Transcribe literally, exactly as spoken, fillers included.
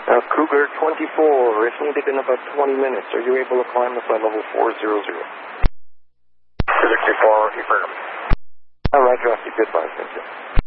Uh, Cougar twenty-four, if needed in about twenty minutes, are you able to climb the flight level four hundred? Cougar twenty-four, affirm. All right, Rocky, goodbye, thank you.